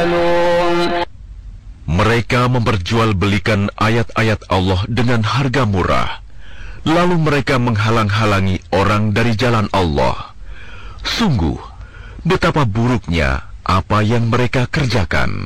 يعملون. Mereka memperjualbelikan ayat-ayat Allah dengan harga murah, lalu mereka menghalang-halangi orang dari jalan Allah. Sungguh, betapa buruknya apa yang mereka kerjakan.